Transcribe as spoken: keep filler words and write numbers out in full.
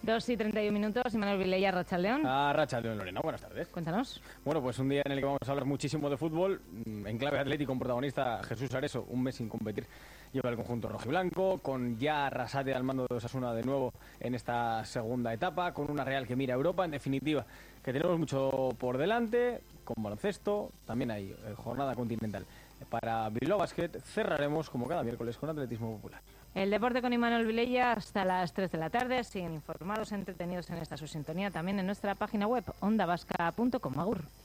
Dos y treinta y un minutos, Imanol Vilella, Arratsaldeon. Ah, Arratsaldeon, Lorena, buenas tardes. Cuéntanos. Bueno, pues un día en el que vamos a hablar muchísimo de fútbol, en clave atlético, un protagonista, Jesús Areso, un mes sin competir, lleva el conjunto rojiblanco, con ya Arrasate al mando de Osasuna de nuevo en esta segunda etapa, con una Real que mira a Europa, en definitiva, que tenemos mucho por delante, con baloncesto, también hay eh, jornada continental. Para Bilbao Basket cerraremos, como cada miércoles, con atletismo popular. El deporte con Imanol Vilella hasta las tres de la tarde. Siguen informados, entretenidos en esta su sintonía, también en nuestra página web onda vasca punto com. Agur.